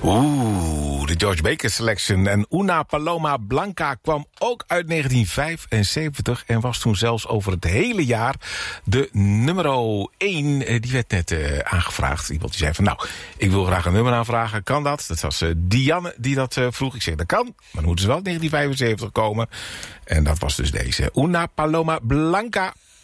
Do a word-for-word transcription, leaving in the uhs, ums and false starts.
Oeh, de George Baker Selection. En Una Paloma Blanca kwam ook uit negentien vijfenzeventig... en was toen zelfs over het hele jaar de nummer één. Die werd net uh, aangevraagd. Iemand die zei van, nou, ik wil graag een nummer aanvragen. Kan dat? Dat was uh, Dianne die dat uh, vroeg. Ik zeg, dat kan, maar dan moeten ze wel in negentien vijfenzeventig komen. En dat was dus deze. Una Paloma Blanca.